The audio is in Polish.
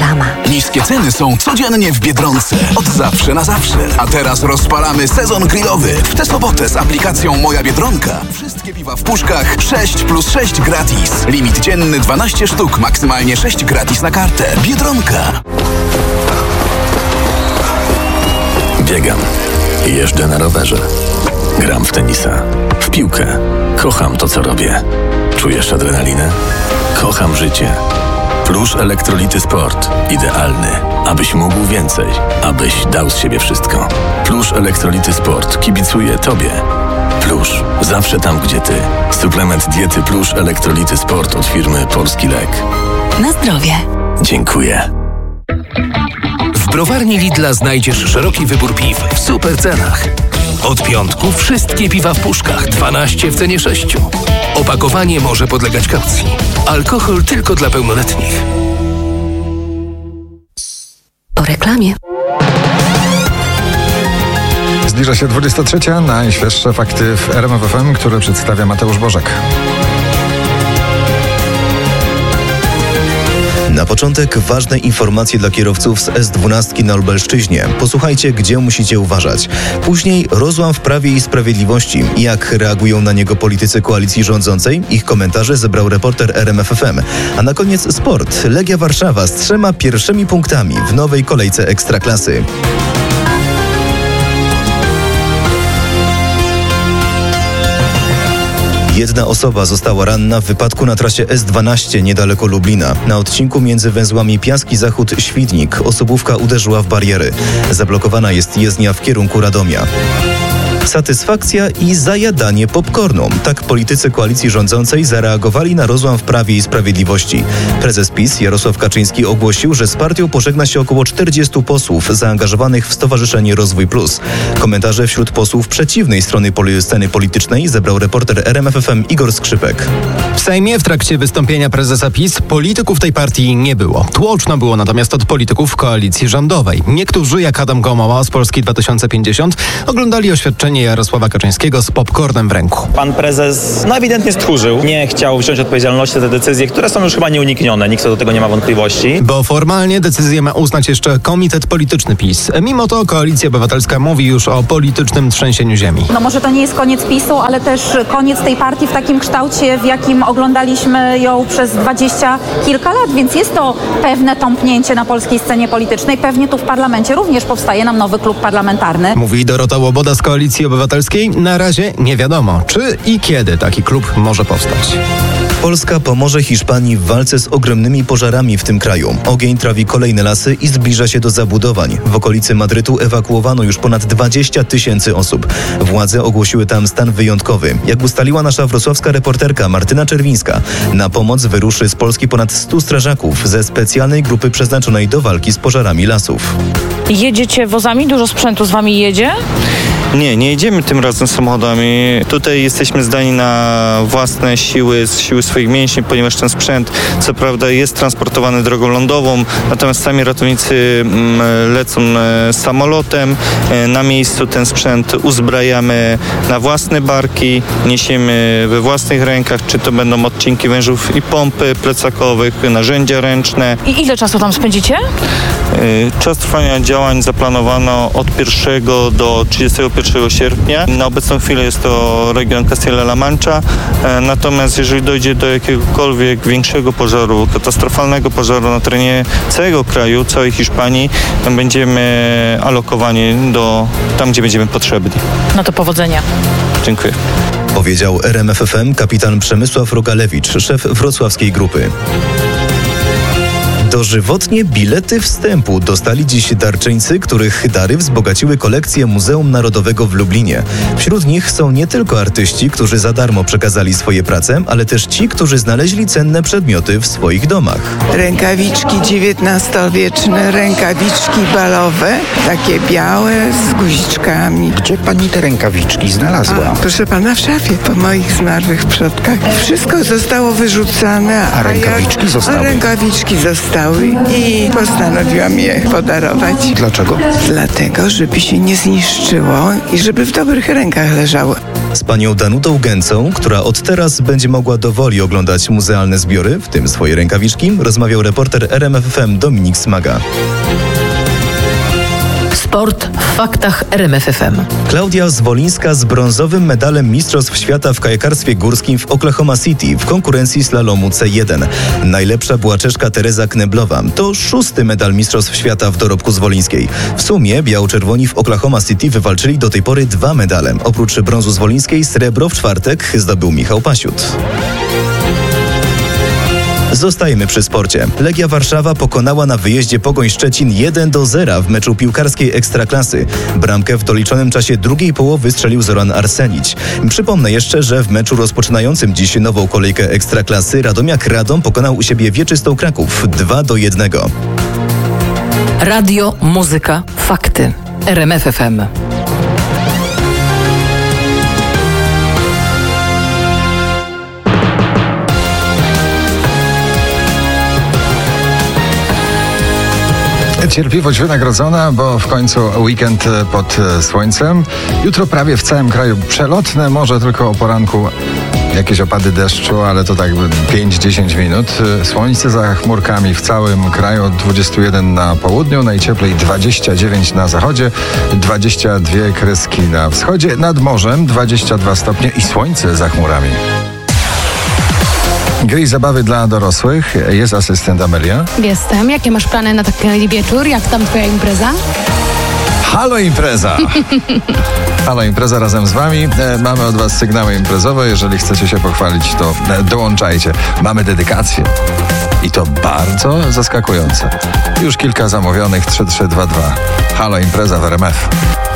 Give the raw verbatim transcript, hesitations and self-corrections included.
Reklama. Niskie ceny są codziennie w Biedronce. Od zawsze na zawsze. A teraz rozpalamy sezon grillowy. W tę sobotę z aplikacją Moja Biedronka. Wszystkie piwa w puszkach sześć plus sześć gratis. Limit dzienny dwanaście sztuk, maksymalnie sześć gratis na kartę. Biedronka. Biegam. Jeżdżę na rowerze. Gram w tenisa. W piłkę. Kocham to, co robię. Czujesz adrenalinę? Kocham życie. Plusz Elektrolity Sport. Idealny, abyś mógł więcej. Abyś dał z siebie wszystko. Plusz Elektrolity Sport kibicuje Tobie. Plusz. Zawsze tam, gdzie Ty. Suplement diety Plusz Elektrolity Sport od firmy Polski Lek. Na zdrowie. Dziękuję. W browarni Lidla znajdziesz szeroki wybór piw w super cenach. Od piątku wszystkie piwa w puszkach, dwanaście w cenie sześciu. Opakowanie może podlegać kaucji. Alkohol tylko dla pełnoletnich. Po reklamie. Zbliża się dwudziesta trzecia. Najświeższe fakty w R M F F M, które przedstawia Mateusz Bożek. Na początek ważne informacje dla kierowców z S dwanaście na Lubelszczyźnie. Posłuchajcie, gdzie musicie uważać. Później rozłam w Prawie i Sprawiedliwości. Jak reagują na niego politycy koalicji rządzącej? Ich komentarze zebrał reporter R M F F M. A na koniec sport. Legia Warszawa z trzema pierwszymi punktami w nowej kolejce Ekstraklasy. Jedna osoba została ranna w wypadku na trasie S dwanaście niedaleko Lublina. Na odcinku między węzłami Piaski Zachód-Świdnik osobówka uderzyła w bariery. Zablokowana jest jezdnia w kierunku Radomia. Satysfakcja i zajadanie popcornu. Tak politycy koalicji rządzącej zareagowali na rozłam w Prawie i Sprawiedliwości. Prezes PiS Jarosław Kaczyński ogłosił, że z partią pożegna się około czterdziestu posłów zaangażowanych w Stowarzyszenie Rozwój Plus. Komentarze wśród posłów przeciwnej strony poli- sceny politycznej zebrał reporter R M F F M Igor Skrzypek. W Sejmie w trakcie wystąpienia prezesa PiS polityków tej partii nie było. Tłoczno było natomiast od polityków koalicji rządowej. Niektórzy, jak Adam Gomoła z Polski dwa tysiące pięćdziesiąt, oglądali oświadczenie Jarosława Kaczyńskiego z popcornem w ręku. Pan prezes no ewidentnie stchórzył. Nie chciał wziąć odpowiedzialności za te decyzje, które są już chyba nieuniknione. Nikt co do tego nie ma wątpliwości. Bo formalnie decyzję ma uznać jeszcze Komitet Polityczny PiS. Mimo to Koalicja Obywatelska mówi już o politycznym trzęsieniu ziemi. No może to nie jest koniec PiSu, ale też koniec tej partii w takim kształcie, w jakim oglądaliśmy ją przez dwadzieścia kilka lat, więc jest to pewne tąpnięcie na polskiej scenie politycznej. Pewnie tu w parlamencie również powstaje nam nowy klub parlamentarny. Mówi Dorota Łoboda z Koalicji Obywatelskiej. Na razie nie wiadomo, czy i kiedy taki klub może powstać. Polska pomoże Hiszpanii w walce z ogromnymi pożarami w tym kraju. Ogień trawi kolejne lasy i zbliża się do zabudowań. W okolicy Madrytu ewakuowano już ponad dwadzieścia tysięcy osób. Władze ogłosiły tam stan wyjątkowy. Jak ustaliła nasza wrocławska reporterka Martyna Czerwińska, na pomoc wyruszy z Polski ponad stu strażaków ze specjalnej grupy przeznaczonej do walki z pożarami lasów. Jedziecie wozami? Dużo sprzętu z wami jedzie? Nie, nie jedziemy tym razem samochodami. Tutaj jesteśmy zdani na własne siły, siły swoich mięśni, ponieważ ten sprzęt co prawda jest transportowany drogą lądową, natomiast sami ratownicy lecą samolotem. Na miejscu ten sprzęt uzbrajamy na własne barki, niesiemy we własnych rękach, czy to będą odcinki wężów i pompy plecakowych, narzędzia ręczne. I ile czasu tam spędzicie? Czas trwania działań zaplanowano od pierwszego do trzydziestego pierwszego sierpnia. Na obecną chwilę jest to region Castilla-La Mancha, natomiast jeżeli dojdzie do jakiegokolwiek większego pożaru, katastrofalnego pożaru na terenie całego kraju, całej Hiszpanii, będziemy alokowani do tam, gdzie będziemy potrzebni. No to powodzenia. Dziękuję. Powiedział R M F F M kapitan Przemysław Rogalewicz, szef wrocławskiej grupy. Dożywotnie bilety wstępu dostali dziś darczyńcy, których dary wzbogaciły kolekcję Muzeum Narodowego w Lublinie. Wśród nich są nie tylko artyści, którzy za darmo przekazali swoje prace, ale też ci, którzy znaleźli cenne przedmioty w swoich domach. Rękawiczki dziewiętnastowieczne, rękawiczki balowe, takie białe z guziczkami. Gdzie pani te rękawiczki znalazła? A, proszę pana, w szafie po moich zmarłych przodkach. Wszystko zostało wyrzucane. A rękawiczki ja, zostały? A rękawiczki zostały. leżały i postanowiłam je podarować. Dlaczego? Dlatego, żeby się nie zniszczyło i żeby w dobrych rękach leżało. Z panią Danutą Gęcą, która od teraz będzie mogła dowoli oglądać muzealne zbiory, w tym swoje rękawiczki, rozmawiał reporter R M F F M Dominik Smaga. Sport w faktach R M F F M. Klaudia Zwolińska z brązowym medalem Mistrzostw Świata w kajakarstwie górskim w Oklahoma City w konkurencji slalomu C jeden. Najlepsza była Czeszka Teresa Kneblowa. To szósty medal Mistrzostw Świata w dorobku Zwolińskiej. W sumie biało-czerwoni w Oklahoma City wywalczyli do tej pory dwa medale. Oprócz brązu Zwolińskiej srebro w czwartek zdobył Michał Pasiut. Zostajemy przy sporcie. Legia Warszawa pokonała na wyjeździe Pogoń Szczecin jeden do zera w meczu piłkarskiej Ekstraklasy. Bramkę w doliczonym czasie drugiej połowy strzelił Zoran Arsenić. Przypomnę jeszcze, że w meczu rozpoczynającym dziś nową kolejkę Ekstraklasy Radomiak Radom pokonał u siebie Wieczystą Kraków dwa do jednego. Radio, muzyka, fakty. R M F F M. Cierpliwość wynagrodzona, bo w końcu weekend pod słońcem. Jutro prawie w całym kraju przelotne, może tylko o poranku jakieś opady deszczu, ale to tak pięć do dziesięciu minut. Słońce za chmurkami w całym kraju, dwadzieścia jeden na południu, najcieplej dwadzieścia dziewięć na zachodzie, dwadzieścia dwie kreski na wschodzie, nad morzem dwadzieścia dwa stopnie i słońce za chmurami. Gry i zabawy dla dorosłych. Jest asystent Amelia. Jestem. Jakie masz plany na taki wieczór? Jak tam twoja impreza? Halo impreza! Halo impreza razem z wami. E, mamy od was sygnały imprezowe. Jeżeli chcecie się pochwalić, to e, dołączajcie. Mamy dedykację. I to bardzo zaskakujące. Już kilka zamówionych. Trzy trzy dwa dwa. Halo impreza w R M F.